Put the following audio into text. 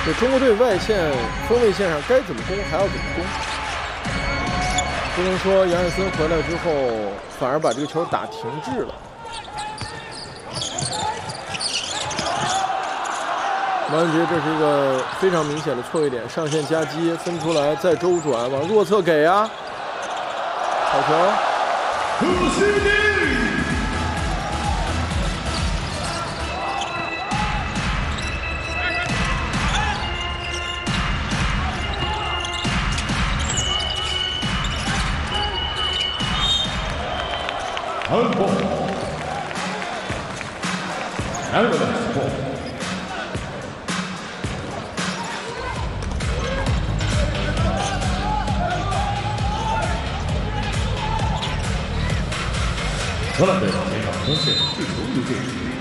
这中国队外线锋卫线上该怎么攻还要怎么攻，不能说杨汉森回来之后反而把这个球打停滞了。马文杰这是一个非常明显的错位点，上线夹击分出来再周转往弱侧给啊，好球！ Handball. Netherlands ball.荷兰队前场锋线是由于这支